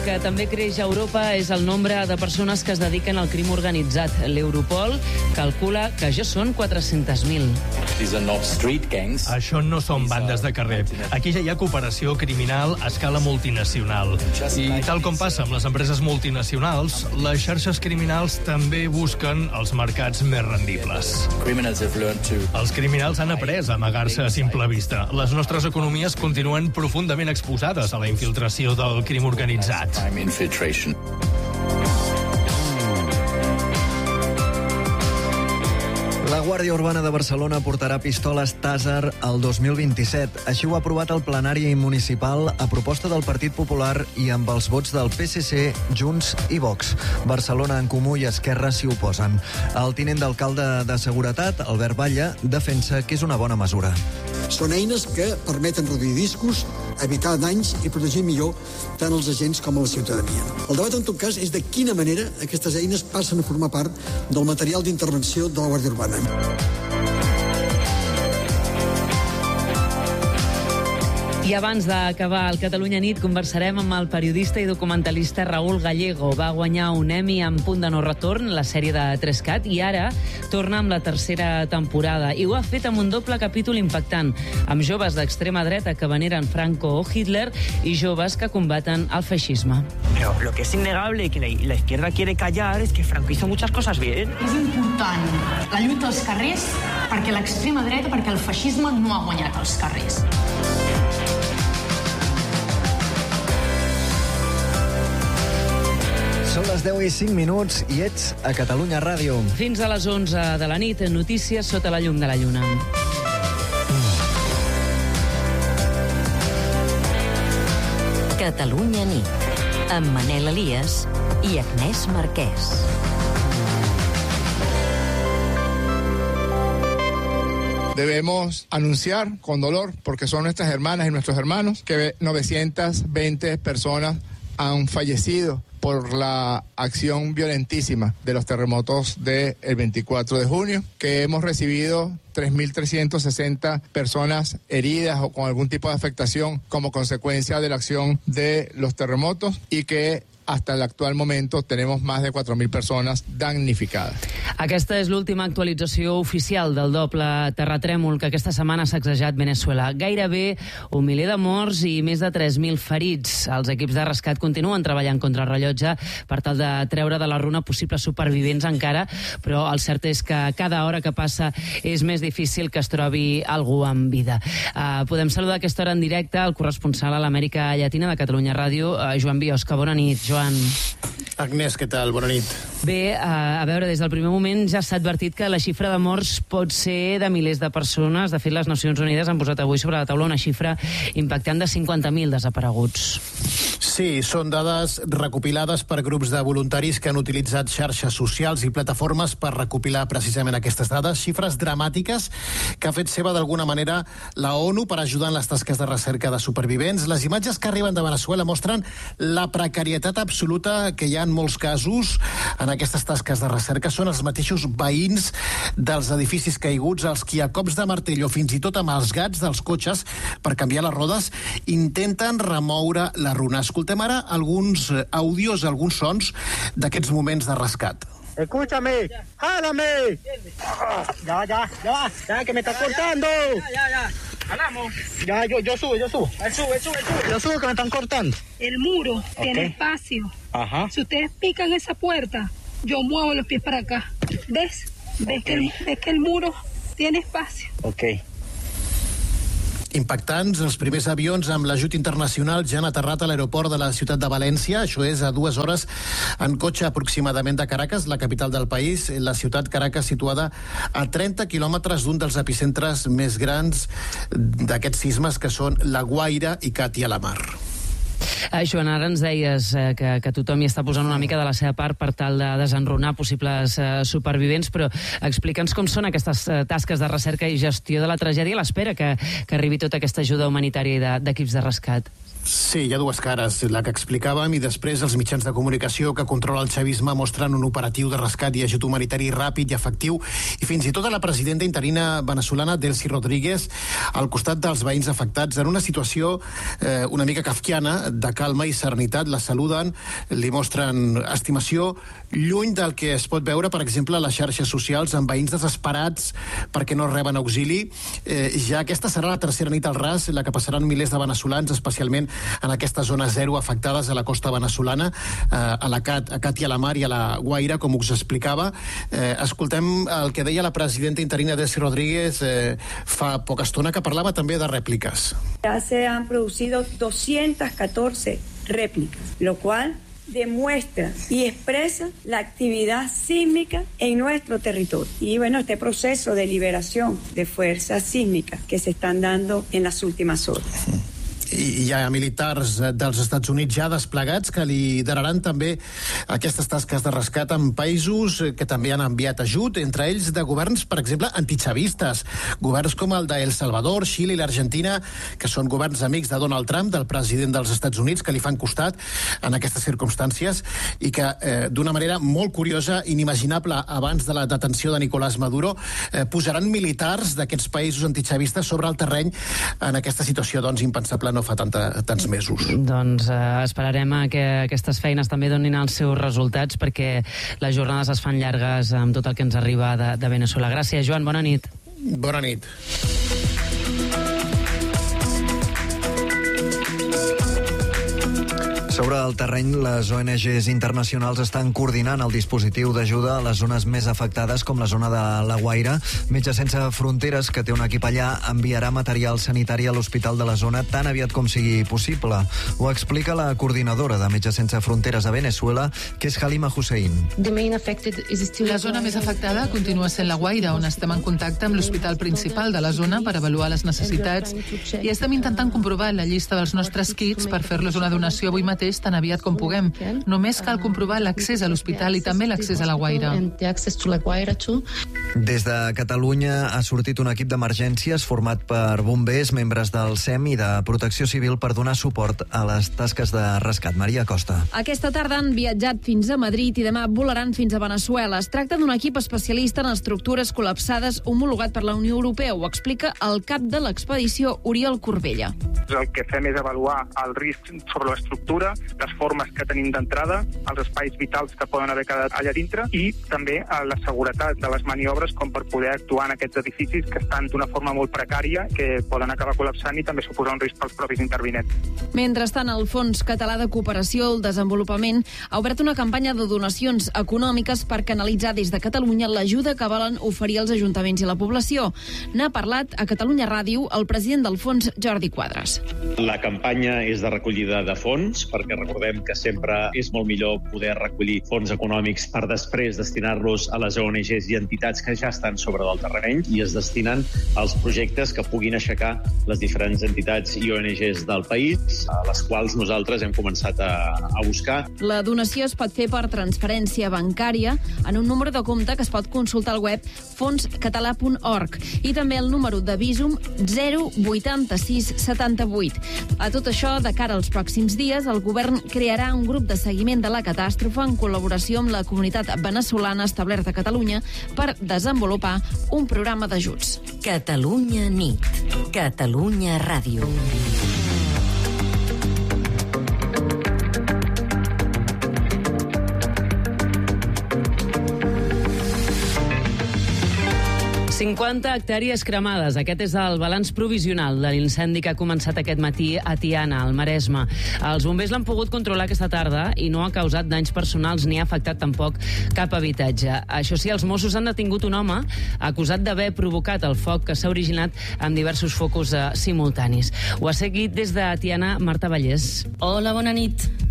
que també creix a Europa és el nombre de persones que es dediquen al crim organitzat. L'Europol calcula que ja són 400.000. Això no són bandes de carrer. Aquí ja hi ha cooperació criminal a escala multinacional. I tal com passa amb les empreses multinacionals, les xarxes criminals també busquen els mercats més rendibles. Els criminals han après a amagar-se a simple vista. Les nostres economies continuen profundament exposades a la infiltració del crim organitzat. La Guàrdia Urbana de Barcelona portarà pistoles Taser al 2027. Així ho ha aprovat el plenari municipal a proposta del Partit Popular i amb els vots del PSC, Junts i Vox. Barcelona en Comú i Esquerra s'hi oposen. El tinent d'alcalde de Seguretat, Albert Batlle, defensa que és una bona mesura. Són eines que permeten reduir riscos, evitar danys i protegir millor tant els agents com a la ciutadania. El debat, en tot cas, és de quina manera aquestes eines passen a formar part del material d'intervenció de la Guàrdia Urbana. I abans d'acabar el Catalunya Nit conversarem amb el periodista i documentalista Raúl Gallego. Va guanyar un Emmy en Punt de no retorn, la sèrie de 3CAT, i ara torna amb la tercera temporada. I ho ha fet amb un doble capítol impactant, amb joves d'extrema dreta que veneren Franco o Hitler i joves que combaten el feixisme. Pero lo que es innegable y que la izquierda quiere callar es que Franco hizo muchas cosas bien. És important la lluita als carrers perquè l'extrema dreta, perquè el feixisme no ha guanyat als carrers. Són les 10:05 i ets a Catalunya Ràdio. Fins a les 11 de la nit, notícies sota la llum de la lluna. Catalunya Nit, amb Manel Elias i Agnès Marquès. Debemos anunciar con dolor, porque son nuestras hermanas y nuestros hermanos, que 920 personas han fallecido por la acción violentísima de los terremotos del 24 de junio, que hemos recibido 3.360 personas heridas o con algún tipo de afectación como consecuencia de la acción de los terremotos y que hasta el actual momento tenemos más de 4.000 persones damnificades. Aquesta és l'última actualització oficial del doble terratrèmol que aquesta setmana ha sacsejat Veneçuela. Gairebé 1 miler de morts i més de 3.000 ferits. Els equips de rescat continuen treballant contra el rellotge per tal de treure de la runa possibles supervivents encara, però el cert és que cada hora que passa és més difícil que es trobi algú amb vida. Podem saludar a aquesta hora en directe el corresponsal a l'Amèrica Llatina de Catalunya Ràdio, Joan Biosca. Bona nit, Joan. Agnès, què tal? Bona nit. Bé, a veure, des del primer moment ja s'ha advertit que la xifra de morts pot ser de milers de persones. De fet, les Nacions Unides han posat avui sobre la taula una xifra impactant de 50.000 desapareguts. Sí, són dades recopilades per grups de voluntaris que han utilitzat xarxes socials i plataformes per recopilar precisament aquestes dades, xifres dramàtiques que ha fet seva d'alguna manera la ONU per ajudar en les tasques de recerca de supervivents. Les imatges que arriben de Veneçuela mostren la precarietat absoluta que hi ha en molts casos en aquestes tasques de recerca. Són els mateixos veïns dels edificis caiguts els qui a cops de martell o fins i tot amb els gats dels cotxes per canviar les rodes intenten remoure la runa. Escoltem ara alguns àudios, alguns sons d'aquests moments de rescat. Escúchame, jálame. Ya, que me está cortando. Ya. Jalamos. Ya, yo subo. Él sube. Yo subo que me están cortando. El muro tiene espacio. Ajá. Si ustedes pican esa puerta, yo muevo los pies para acá. ¿Ves? ¿Ves que el muro tiene espacio? Ok. Impactants, els primers avions amb l'ajut internacional ja han aterrat a l'aeroport de la ciutat de València. Això és a 2 hores en cotxe aproximadament de Caracas, la capital del país. La ciutat Caracas situada a 30 quilòmetres d'un dels epicentres més grans d'aquests sismes, que són La Guaira i Cati a la Mar. Joan, ara ens deies que tothom hi està posant una mica de la seva part per tal de desenrunar possibles supervivents, però explica'ns com són aquestes tasques de recerca i gestió de la tragèdia a l'espera que arribi tota aquesta ajuda humanitària i d'equips de rescat. Sí, hi ha dues cares, la que explicàvem, i després els mitjans de comunicació que controla el xavisme mostren un operatiu de rescat i ajut humanitari ràpid i efectiu, i fins i tot a la presidenta interina venezolana Delcy Rodríguez al costat dels veïns afectats en una situació una mica kafkiana, de calma i serenitat. La saluden, li mostren estimació, lluny del que es pot veure, per exemple, a les xarxes socials amb veïns desesperats perquè no reben auxili. Ja aquesta serà la tercera nit al ras, la que passaran milers de veneçolans, especialment en aquestes zones zero afectades a la costa venezolana, a Cati, a la Mar i a la Guaira, com us explicava. Escoltem el que deia la presidenta interina Delcy Rodríguez fa poca estona, que parlava també de rèpliques. Ya se han producido 214 réplicas, lo cual demuestra y expresa la actividad sísmica en nuestro territorio. Y bueno, este proceso de liberación de fuerzas sísmicas que se están dando en las últimas horas. I hi ha militars dels Estats Units ja desplegats que lideraran també aquestes tasques de rescat en països que també han enviat ajut, entre ells de governs, per exemple, antichavistes. Governs com el d'El Salvador, Xile i l'Argentina, que són governs amics de Donald Trump, del president dels Estats Units, que li fan costat en aquestes circumstàncies i que, d'una manera molt curiosa, inimaginable abans de la detenció de Nicolás Maduro, posaran militars d'aquests països antichavistes sobre el terreny en aquesta situació, doncs, impensable no fa tants mesos. Doncs esperarem que aquestes feines també donin els seus resultats, perquè les jornades es fan llargues amb tot el que ens arriba de Veneçuela. Gràcies, Joan, bona nit. Bona nit. Sobre el terreny, les ONGs internacionals estan coordinant el dispositiu d'ajuda a les zones més afectades, com la zona de la Guaira. Metges Sense Fronteres, que té un equip allà, enviarà material sanitari a l'hospital de la zona tan aviat com sigui possible. Ho explica la coordinadora de Metges Sense Fronteres a Veneçuela, que és Halima Hussein. La zona més afectada continua sent la Guaira, on estem en contacte amb l'hospital principal de la zona per avaluar les necessitats, i estem intentant comprovar la llista dels nostres kits per fer-los una donació avui mateix tan aviat com puguem. Només cal comprovar l'accés a l'hospital i també l'accés a la Guaira. Des de Catalunya ha sortit un equip d'emergències format per bombers, membres del SEM i de Protecció Civil per donar suport a les tasques de rescat. Maria Costa. Aquesta tarda han viatjat fins a Madrid i demà volaran fins a Veneçuela. Es tracta d'un equip especialista en estructures col·lapsades homologat per la Unió Europea. Ho explica el cap de l'expedició, Oriol Corbella. El que fem és avaluar el risc sobre l'estructura, les formes que tenim d'entrada, els espais vitals que poden haver quedat allà dintre i també la seguretat de les maniobres com per poder actuar en aquests edificis que estan d'una forma molt precària, que poden acabar col·lapsant i també suposar un risc pels propis intervinents. Mentrestant, el Fons Català de Cooperació al Desenvolupament ha obert una campanya de donacions econòmiques per canalitzar des de Catalunya l'ajuda que volen oferir als ajuntaments i la població. N'ha parlat a Catalunya Ràdio el president del fons, Jordi Quadras. La campanya és de recollida de fons, perquè recordem que sempre és molt millor poder recollir fons econòmics per després destinar-los a les ONGs i entitats que ja estan sobre del terreny i es destinen als projectes que puguin aixecar les diferents entitats i ONGs del país, a les quals nosaltres hem començat a buscar. La donació es pot fer per transferència bancària en un número de compte que es pot consultar al web fonscatalà.org i també el número de Visum 08678. A tot això, de cara als pròxims dies, el govern crearà un grup de seguiment de la catàstrofe en col·laboració amb la comunitat veneçolana establerta a Catalunya per desenvolupar un programa d'ajuts. Catalunya nit. Catalunya Ràdio. «50 hectàrees cremades». Aquest és el balanç provisional de l'incendi que ha començat aquest matí a Tiana, al Maresme. Els bombers l'han pogut controlar aquesta tarda i no ha causat danys personals ni ha afectat tampoc cap habitatge. Això sí, els Mossos han detingut un home acusat d'haver provocat el foc que s'ha originat amb diversos focus simultanis. Ho ha seguit des de Tiana Marta Vallès. Hola, bona nit.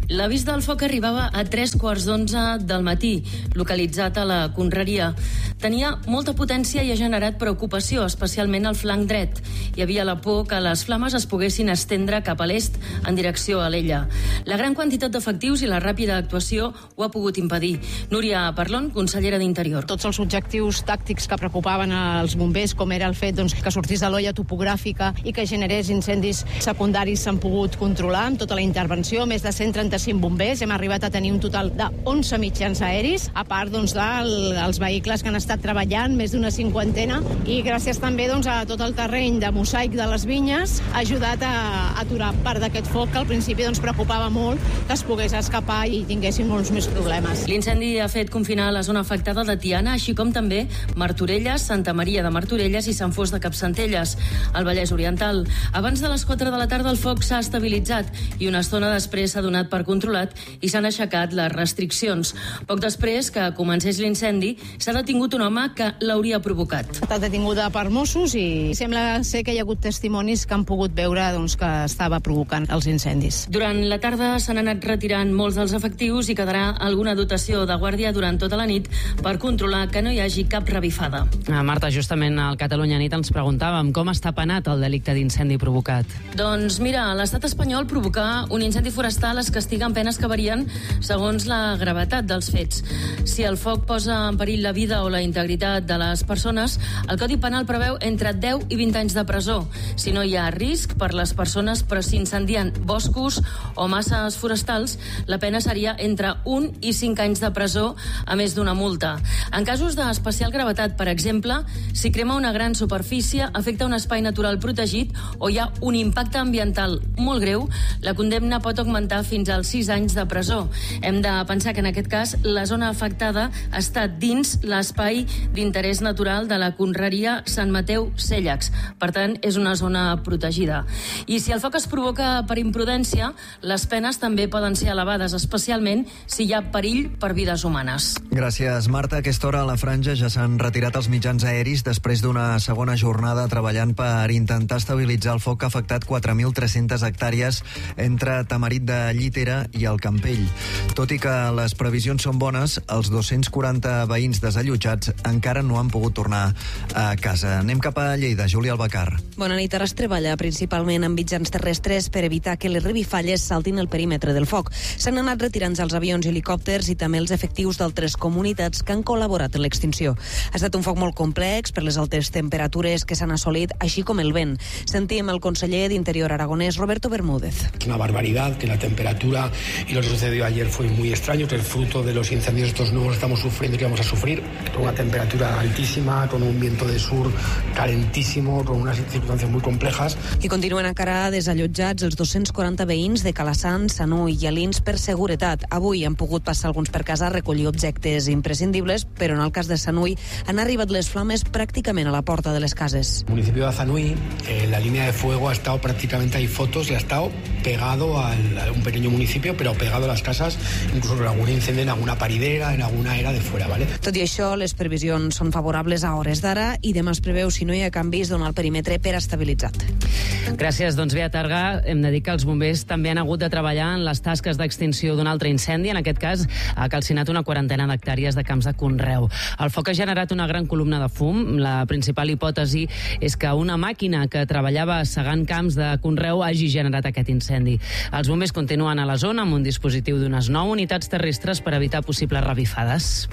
L'avís del foc arribava a 11:15 del matí, localitzat a la Conreria. Tenia molta potència i ha generat preocupació, especialment al flanc dret. Hi havia la por que les flames es poguessin estendre cap a l'est en direcció a l'Ella. La gran quantitat d'efectius i la ràpida actuació ho ha pogut impedir. Núria Parlon, consellera d'Interior. Tots els objectius tàctics que preocupaven als bombers, com era el fet que sortís de l'olla topogràfica i que generés incendis secundaris, s'han pogut controlar amb tota la intervenció. Més de 135 bombers. Hem arribat a tenir un total de 11 mitjans aeris, a part dels vehicles que han estat treballant, més d'una 50, i gràcies també a tot el terreny de mosaic de les vinyes ha ajudat a aturar part d'aquest foc que al principi preocupava molt que es pogués escapar i tinguéssim molts més problemes. L'incendi ha fet confinar la zona afectada de Tiana, així com també Martorelles, Santa Maria de Martorelles i Sant Fost de Capcentelles, al Vallès Oriental. Abans de les 4 de la tarda el foc s'ha estabilitzat i una estona després s'ha donat per controlat i s'han aixecat les restriccions. Poc després que comencés l'incendi s'ha detingut un home que l'hauria provocat. Ha estat detinguda per Mossos i sembla ser que hi ha hagut testimonis que han pogut veure que estava provocant els incendis. Durant la tarda s'han anat retirant molts dels efectius i quedarà alguna dotació de guàrdia durant tota la nit per controlar que no hi hagi cap revifada. Marta, justament al Catalunya Nit ens preguntàvem com està penat el delicte d'incendi provocat. Doncs mira, a l'estat espanyol provocar un incendi forestal es castiga amb penes que varien segons la gravetat dels fets. Si el foc posa en perill la vida o la integritat de les persones, el Codi Penal preveu entre 10 i 20 anys de presó. Si no hi ha risc per les persones però s'incendien boscos o masses forestals, la pena seria entre 1 i 5 anys de presó, a més d'una multa. En casos d'especial gravetat, per exemple, si crema una gran superfície, afecta un espai natural protegit o hi ha un impacte ambiental molt greu, la condemna pot augmentar fins als 6 anys de presó. Hem de pensar que en aquest cas la zona afectada està dins l'espai d'interès natural de la Conreria Sant Mateu-Céllacs. Per tant, és una zona protegida. I si el foc es provoca per imprudència, les penes també poden ser elevades, especialment si hi ha perill per vides humanes. Gràcies, Marta. A aquesta hora a la Franja ja s'han retirat els mitjans aeris després d'una segona jornada treballant per intentar estabilitzar el foc que ha afectat 4.300 hectàrees entre Tamarit de Llitera i el Campell. Tot i que les previsions són bones, els 240 veïns desallotjats encara no han pogut tornar a casa. Anem cap a Lleida. Júlia Albacar. Bona nit. Ara es treballa principalment amb mitjans terrestres per evitar que les revifalles saltin el perímetre del foc. S'han anat retirant els avions i helicòpters i també els efectius d'altres comunitats que han col·laborat en l'extinció. Ha estat un foc molt complex per les altes temperatures que s'han assolit, així com el vent. Sentim el conseller d'Interior aragonès, Roberto Bermúdez. Es una barbaridad que la temperatura y lo que sucedió ayer fue muy extraño, que el fruto de los incendios estos nuevos estamos sufriendo y que vamos a sufrir, con una temperatura altísima, con un viento de sur calentísimo, con unas circunstancias muy complejas. I continuen encara desallotjats els 240 veïns de Calassans, Sanui i Alins per seguretat. Avui han pogut passar alguns per casa a recollir objectes imprescindibles, però en el cas de Sanui han arribat les flames pràcticament a la porta de les cases. El municipio de Zanui, la línea de fuego ha estado prácticamente, hay fotos, y ha estado pegado a un pequeño municipio, pero pegado a las casas, incluso con algún incendio en alguna paridera, en alguna era de fuera, ¿vale? Tot i això, les previsions són favorables a hores d'ara i demà es preveu, si no hi ha canvis, donar el perímetre per estabilitzat. Gràcies. Doncs bé, a Targa hem de dir que els bombers també han hagut de treballar en les tasques d'extinció d'un altre incendi. En aquest cas, ha calcinat una 40 d'hectàrees de camps de conreu. El foc ha generat una gran columna de fum. La principal hipòtesi és que una màquina que treballava segant camps de conreu hagi generat aquest incendi. Els bombers continuen a la zona amb un dispositiu d'unes 9 unitats terrestres per evitar possibles revifades.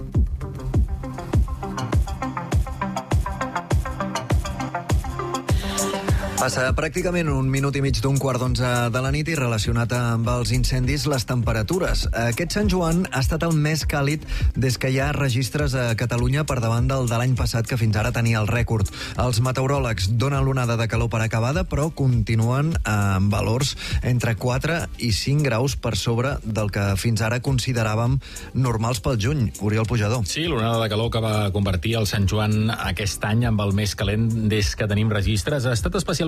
Passa pràcticament un minut i mig d'un 11:15 de la nit i relacionat amb els incendis, les temperatures. Aquest Sant Joan ha estat el més càlid des que hi ha registres a Catalunya, per davant del de l'any passat, que fins ara tenia el rècord. Els meteoròlegs donen l'onada de calor per acabada, però continuen amb valors entre 4 i 5 graus per sobre del que fins ara consideràvem normals pel juny. Oriol Pujador. Sí, l'onada de calor que va convertir el Sant Joan aquest any amb el més calent des que tenim registres ha estat especialment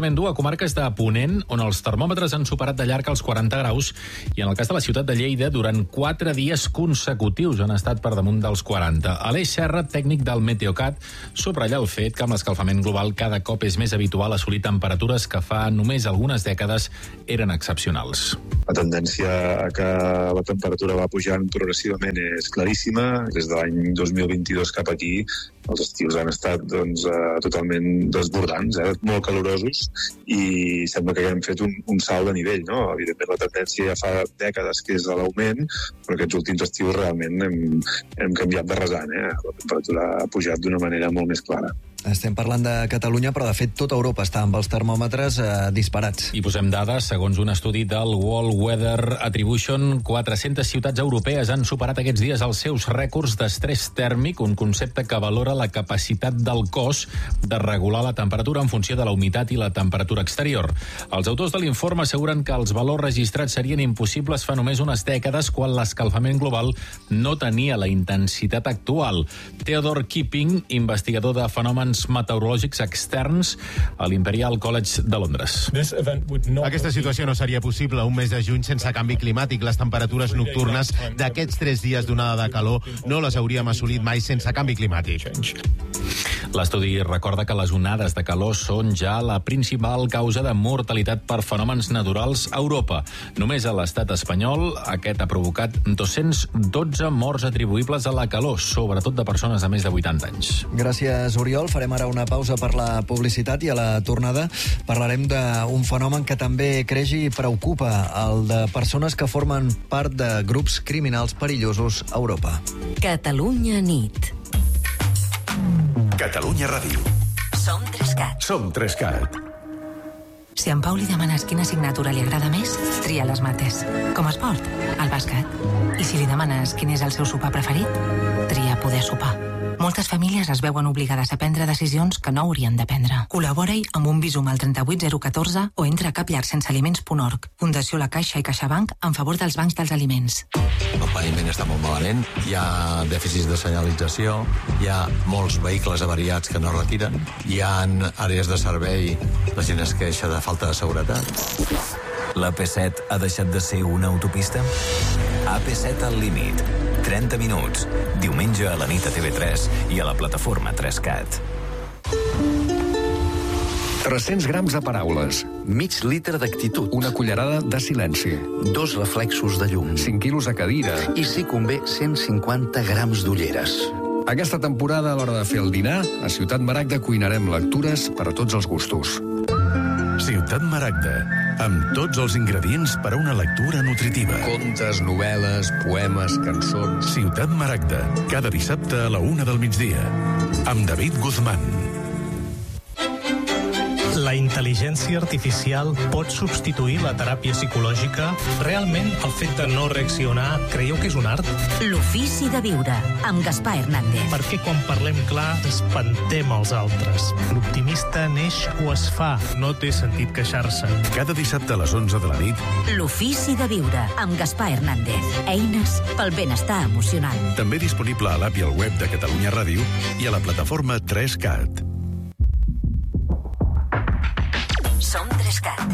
especialment dur a comarques de Ponent, on els termòmetres han superat de llarg els 40 graus, i en el cas de la ciutat de Lleida, durant 4 dies consecutius han estat per damunt dels 40. Aleix Serra, tècnic del Meteocat, subratlla el fet que amb l'escalfament global cada cop és més habitual assolir temperatures que fa només algunes dècades eren excepcionals. La tendència a que la temperatura va pujant progressivament és claríssima. Des de l'any 2022 cap aquí, els estius han estat totalment desbordants, molt calorosos, i sembla que hem fet un salt de nivell, no? Evidentment la tendència ja fa dècades que és a l'augment, però aquests últims estius realment hem canviat de rasant. La temperatura ha pujat d'una manera molt més clara. Estem parlant de Catalunya, però de fet tota Europa està amb els termòmetres disparats. I posem dades. Segons un estudi del World Weather Attribution, 400 ciutats europees han superat aquests dies els seus rècords d'estrès tèrmic, un concepte que valora la capacitat del cos de regular la temperatura en funció de la humitat i la temperatura exterior. Els autors de l'informe asseguren que els valors registrats serien impossibles fa només unes dècades, quan l'escalfament global no tenia la intensitat actual. Theodore Keeping, investigador de fenòmens meteorològics externs a l'Imperial College de Londres. Aquesta situació no seria possible un mes de juny sense canvi climàtic. Les temperatures nocturnes d'aquests 3 dies d'onada de calor no les hauríem assolit mai sense canvi climàtic. L'estudi recorda que les onades de calor són ja la principal causa de mortalitat per fenòmens naturals a Europa. Només a l'estat espanyol aquest ha provocat 212 morts atribuïbles a la calor, sobretot de persones de més de 80 anys. Gràcies, Oriol. Farem ara una pausa per la publicitat i a la tornada parlarem d'un fenomen que també creix i preocupa, el de persones que formen part de grups criminals perillosos a Europa. Catalunya nit. Catalunya Ràdio. Som 3CAT. Som 3CAT. Si a en Pau li demanes quina assignatura li agrada més, tria les mates. Com a esport, el bàsquet. I si li demanes quin és el seu sopar preferit, tria poder sopar. Moltes famílies es veuen obligades a prendre decisions que no haurien de prendre. Col·labora-hi amb un Bizum al 38014 o entra a capllarsensealiments.org. Fundació La Caixa i CaixaBank en favor dels bancs dels aliments. El paviment està molt malament, hi ha dèficits de senyalització, hi ha molts vehicles avariats que no retiren, hi ha àrees de servei, la gent es queixa de falta de seguretat. La P7 ha deixat de ser una autopista? AP7 al límit. 30 minuts. Diumenge a la nit a TV3 i a la plataforma 3CAT. 300 grams de paraules, mig litre d'actitud, una cullerada de silenci, 2 reflexos de llum, 5 quilos de cadira i, si convé, 150 grams d'ulleres. Aquesta temporada, a l'hora de fer el dinar, a Ciutat Maragda cuinarem lectures per a tots els gustos. Ciutat Maragda, amb tots els ingredients per a una lectura nutritiva. Contes, novel·les, poemes, cançons... Ciutat Maragda, cada dissabte a la 1 del migdia, amb David Guzmán. La intel·ligència artificial pot substituir la teràpia psicològica? Realment, el fet de no reaccionar, creieu que és un art? L'ofici de viure, amb Gaspar Hernández. Perquè quan parlem clar, espantem els altres. L'optimista neix o es fa, no té sentit queixar-se. Cada dissabte a les 11 de la nit. L'ofici de viure, amb Gaspar Hernández. Eines pel benestar emocional. També disponible a l'app i al web de Catalunya Ràdio i a la plataforma 3CAT. Som 3CAT.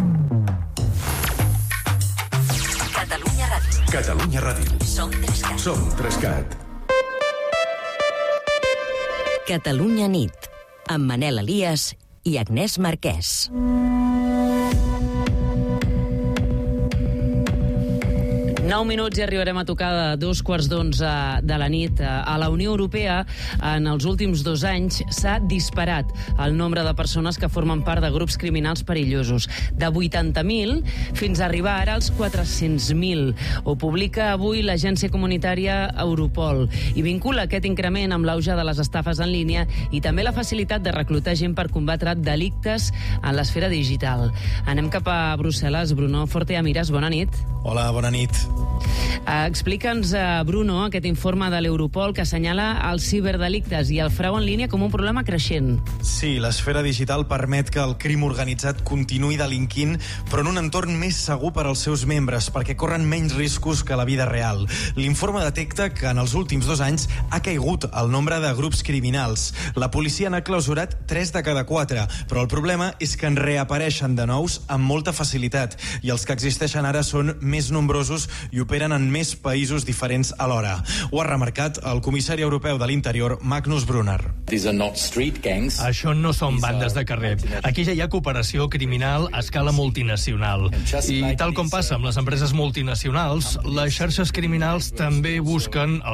Catalunya Ràdio. Catalunya Ràdio. Som 3CAT. Som 3CAT. Catalunya nit, amb Manel Elias i Agnès Marquès. 9 minuts i arribarem a tocar de 2:15 de la nit. A la Unió Europea, en els últims 2 anys, s'ha disparat el nombre de persones que formen part de grups criminals perillosos, de 80.000 fins a arribar ara als 400.000. Ho publica avui l'agència comunitària Europol i vincula aquest increment amb l'auge de les estafes en línia i també la facilitat de reclutar gent per combatre delictes en l'esfera digital. Anem cap a Brussel·les. Bruno Fortea Miras, bona nit. Hola, bona nit. Explica'ns, Bruno, aquest informe de l'Europol que assenyala els ciberdelictes i el frau en línia com un problema creixent. Sí, l'esfera digital permet que el crim organitzat continuï delinquint, però en un entorn més segur per als seus membres, perquè corren menys riscos que la vida real. L'informe detecta que en els últims 2 anys ha caigut el nombre de grups criminals. La policia n'ha clausurat 3 de cada 4, però el problema és que en reapareixen de nous amb molta facilitat, i els que existeixen ara són més nombrosos i operen en més països diferents alhora. Ho ha remarcat el comissari europeu de l'Interior, Magnus Brunner. Això no són bandes de carrer. Aquí ja hi ha cooperació criminal a escala multinacional. I tal com passa amb les empreses multinacionals, les xarxes criminals també busquen